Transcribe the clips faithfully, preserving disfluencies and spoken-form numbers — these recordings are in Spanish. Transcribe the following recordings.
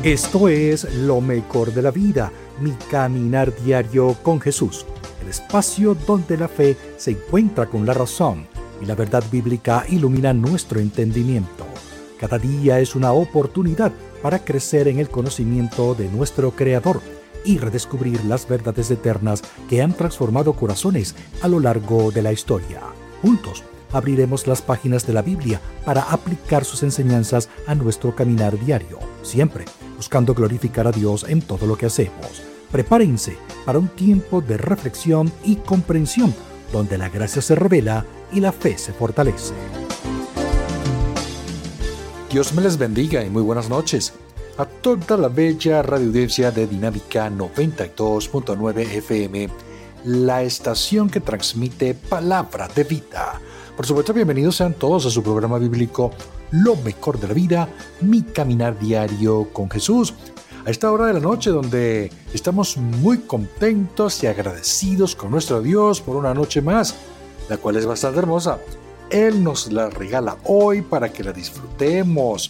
Esto es Lo Mejor de la Vida, mi caminar diario con Jesús, el espacio donde la fe se encuentra con la razón y la verdad bíblica ilumina nuestro entendimiento. Cada día es una oportunidad para crecer en el conocimiento de nuestro Creador y redescubrir las verdades eternas que han transformado corazones a lo largo de la historia. Juntos abriremos las páginas de la Biblia para aplicar sus enseñanzas a nuestro caminar diario, siempre buscando glorificar a Dios en todo lo que hacemos. Prepárense para un tiempo de reflexión y comprensión, donde la gracia se revela y la fe se fortalece. Dios me les bendiga y muy buenas noches a toda la bella radioaudiencia de Dinámica noventa y dos punto nueve F M, la estación que transmite palabra de vida. Por supuesto, bienvenidos sean todos a su programa bíblico Lo Mejor de la Vida, mi caminar diario con Jesús. A esta hora de la noche donde estamos muy contentos y agradecidos con nuestro Dios por una noche más, la cual es bastante hermosa. Él nos la regala hoy para que la disfrutemos.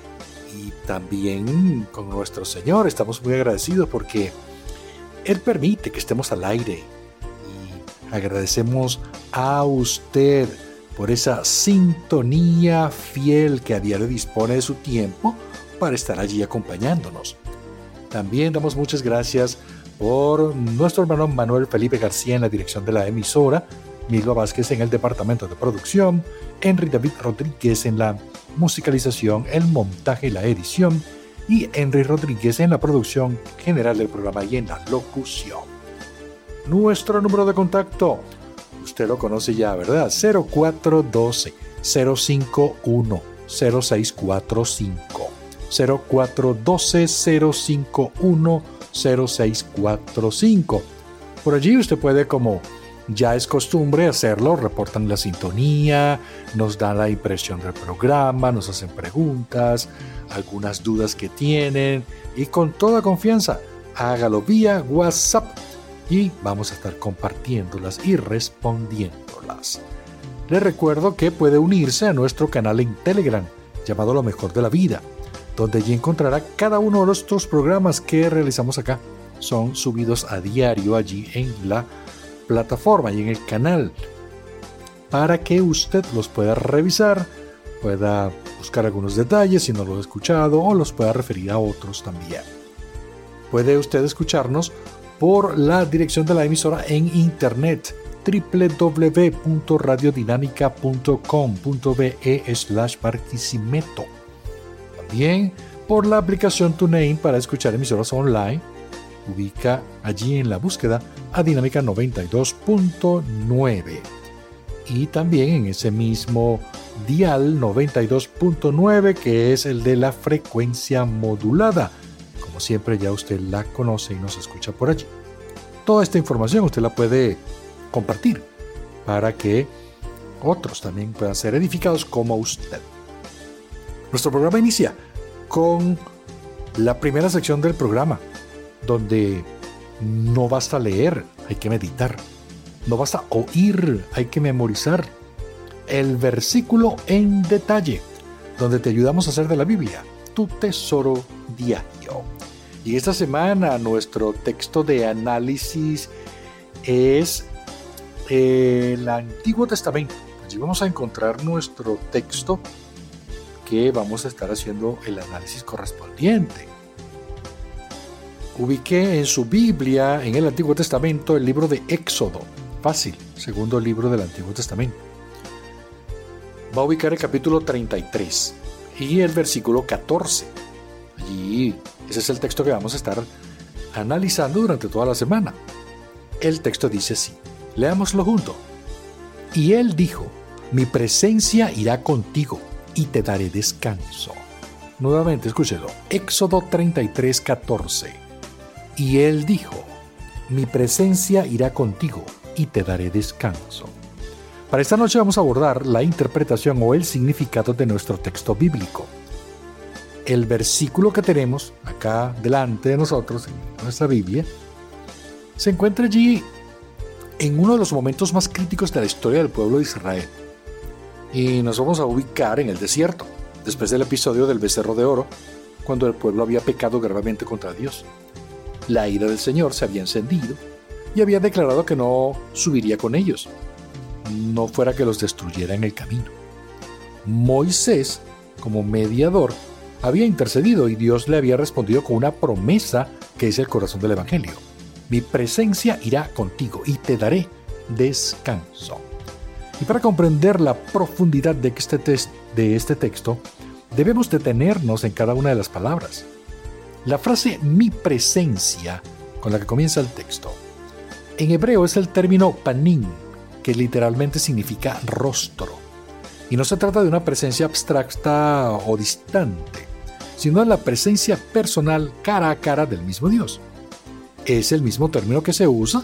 Y también con nuestro Señor estamos muy agradecidos porque Él permite que estemos al aire. Y agradecemos a usted por esa sintonía fiel que a diario dispone de su tiempo para estar allí acompañándonos. También damos muchas gracias por nuestro hermano Manuel Felipe García en la dirección de la emisora, Milva Vázquez en el departamento de producción, Henry David Rodríguez en la musicalización, el montaje y la edición, y Henry Rodríguez en la producción general del programa y en la locución. Nuestro número de contacto, usted lo conoce ya, ¿verdad? cero cuatro uno dos, cero cinco uno, cero seis cuatro cinco. cero cuatro uno dos, cero cinco uno, cero seis cuatro cinco. Por allí usted puede, como ya es costumbre hacerlo, reportan la sintonía, nos dan la impresión del programa, nos hacen preguntas, algunas dudas que tienen y con toda confianza hágalo vía WhatsApp y vamos a estar compartiéndolas y respondiéndolas. Les recuerdo que puede unirse a nuestro canal en Telegram llamado Lo Mejor de la Vida, donde allí encontrará cada uno de nuestros programas que realizamos acá. Son subidos a diario allí en la plataforma y en el canal para que usted los pueda revisar, pueda buscar algunos detalles si no los ha escuchado o los pueda referir a otros también. Puede usted escucharnos por la dirección de la emisora en internet doble u doble u doble u punto radiodinámica punto com punto be slash barquisimeto. También por la aplicación TuneIn para escuchar emisoras online. Ubica allí en la búsqueda a Dinámica noventa y dos punto nueve. Y también en ese mismo dial noventa y dos punto nueve, que es el de la frecuencia modulada. Como siempre ya usted la conoce y nos escucha por allí. Toda esta información usted la puede compartir para que otros también puedan ser edificados como usted. Nuestro programa inicia con la primera sección del programa, donde no basta leer, hay que meditar. No basta oír, hay que memorizar. El versículo en detalle, donde te ayudamos a hacer de la Biblia tu tesoro diario. Y esta semana nuestro texto de análisis es el Antiguo Testamento. Allí vamos a encontrar nuestro texto que vamos a estar haciendo el análisis correspondiente. Ubique en su Biblia, en el Antiguo Testamento, el libro de Éxodo. Fácil, segundo libro del Antiguo Testamento. Va a ubicar el capítulo treinta y tres y el versículo catorce. Allí, ese es el texto que vamos a estar analizando durante toda la semana. El texto dice así, leámoslo junto. Y él dijo, mi presencia irá contigo y te daré descanso. Nuevamente, escúchelo. Éxodo treinta y tres, catorce. Y él dijo, mi presencia irá contigo y te daré descanso. Para esta noche vamos a abordar la interpretación o el significado de nuestro texto bíblico. El versículo que tenemos acá delante de nosotros, en nuestra Biblia, se encuentra allí en uno de los momentos más críticos de la historia del pueblo de Israel. Y nos vamos a ubicar en el desierto, después del episodio del becerro de oro, cuando el pueblo había pecado gravemente contra Dios. La ira del Señor se había encendido y había declarado que no subiría con ellos, no fuera que los destruyera en el camino. Moisés, como mediador, había intercedido y Dios le había respondido con una promesa que es el corazón del Evangelio. Mi presencia irá contigo y te daré descanso. Y para comprender la profundidad de este, text, de este texto, debemos detenernos en cada una de las palabras. La frase mi presencia, con la que comienza el texto, en hebreo es el término panim, que literalmente significa rostro. Y no se trata de una presencia abstracta o distante, sino de la presencia personal cara a cara del mismo Dios. Es el mismo término que se usa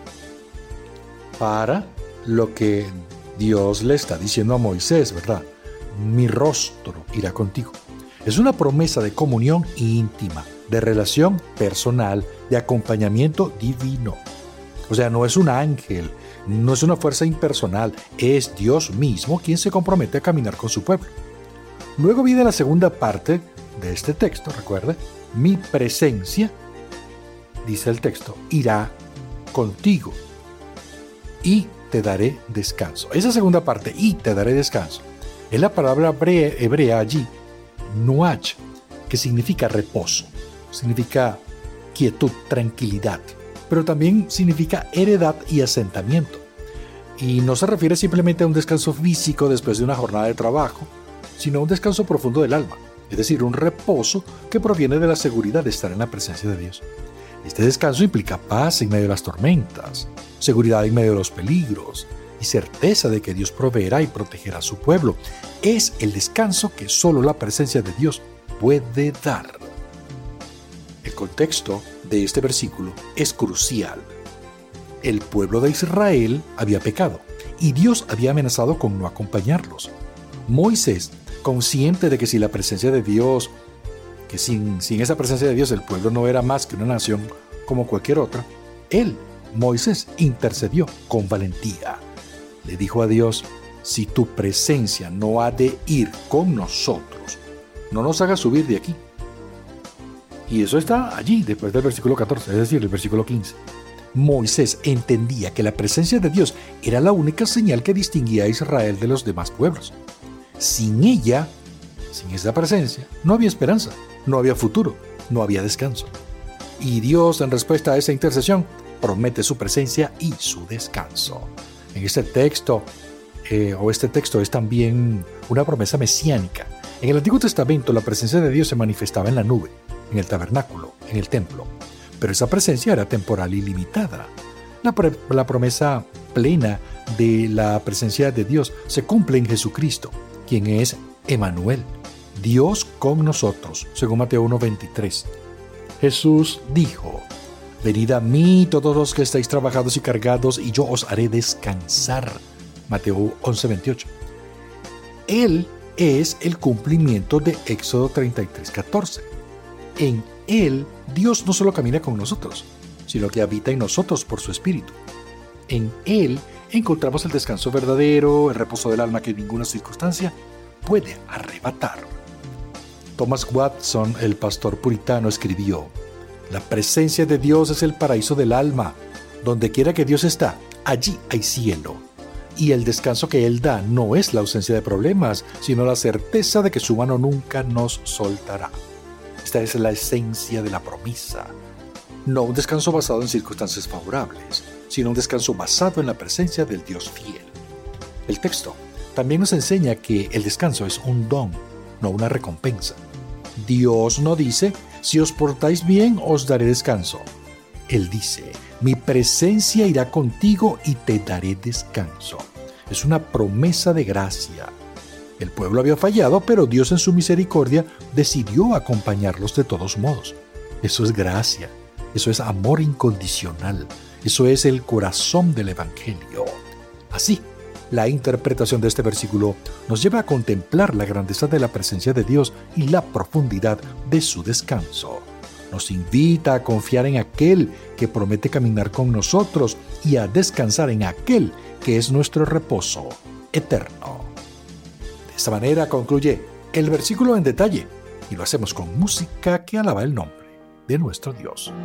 para lo que Dios le está diciendo a Moisés, ¿verdad? Mi rostro irá contigo. Es una promesa de comunión íntima, de relación personal, de acompañamiento divino. O sea, no es un ángel, no es una fuerza impersonal, es Dios mismo quien se compromete a caminar con su pueblo. Luego viene la segunda parte de este texto, recuerde, mi presencia, dice el texto, irá contigo y te daré descanso. Esa segunda parte, y te daré descanso, es la palabra hebrea, hebrea allí, nuach, que significa reposo, significa quietud, tranquilidad, pero también significa heredad y asentamiento. Y no se refiere simplemente a un descanso físico después de una jornada de trabajo, sino a un descanso profundo del alma, es decir, un reposo que proviene de la seguridad de estar en la presencia de Dios. Este descanso implica paz en medio de las tormentas, seguridad en medio de los peligros y certeza de que Dios proveerá y protegerá a su pueblo. Es el descanso que solo la presencia de Dios puede dar. El contexto de este versículo es crucial. El pueblo de Israel había pecado y Dios había amenazado con no acompañarlos. Moisés, consciente de que si la presencia de Dios, que sin, sin esa presencia de Dios el pueblo no era más que una nación como cualquier otra, él, Moisés, intercedió con valentía. Le dijo a Dios, si tu presencia no ha de ir con nosotros, no nos hagas subir de aquí. Y eso está allí, después del versículo catorce, es decir, el versículo quince. Moisés entendía que la presencia de Dios era la única señal que distinguía a Israel de los demás pueblos. Sin ella, sin esa presencia, no había esperanza, no había futuro, no había descanso. Y Dios, en respuesta a esa intercesión, promete su presencia y su descanso. En este texto, eh, o este texto es también una promesa mesiánica. En el Antiguo Testamento, la presencia de Dios se manifestaba en la nube, en el tabernáculo, en el templo. Pero esa presencia era temporal y limitada. La, pre- la promesa plena de la presencia de Dios se cumple en Jesucristo, quien es Emmanuel, Dios con nosotros, según Mateo uno veintitrés. Jesús dijo, venid a mí todos los que estáis trabajados y cargados, y yo os haré descansar. Mateo once veintiocho. Él es el cumplimiento de Éxodo treinta y tres catorce. En Él, Dios no solo camina con nosotros, sino que habita en nosotros por su Espíritu. En Él encontramos el descanso verdadero, el reposo del alma que ninguna circunstancia puede arrebatar. Thomas Watson, el pastor puritano, escribió, la presencia de Dios es el paraíso del alma. Donde quiera que Dios está, allí hay cielo. Y el descanso que Él da no es la ausencia de problemas, sino la certeza de que su mano nunca nos soltará. Esta es la esencia de la promesa. No un descanso basado en circunstancias favorables, sino un descanso basado en la presencia del Dios fiel. El texto también nos enseña que el descanso es un don, no una recompensa. Dios no dice, si os portáis bien os daré descanso. Él dice, mi presencia irá contigo y te daré descanso. Es una promesa de gracia. El pueblo había fallado, pero Dios en su misericordia decidió acompañarlos de todos modos. Eso es gracia, eso es amor incondicional, eso es el corazón del Evangelio. Así, la interpretación de este versículo nos lleva a contemplar la grandeza de la presencia de Dios y la profundidad de su descanso. Nos invita a confiar en aquel que promete caminar con nosotros y a descansar en aquel que es nuestro reposo eterno. De esta manera concluye el versículo en detalle y lo hacemos con música que alaba el nombre de nuestro Dios.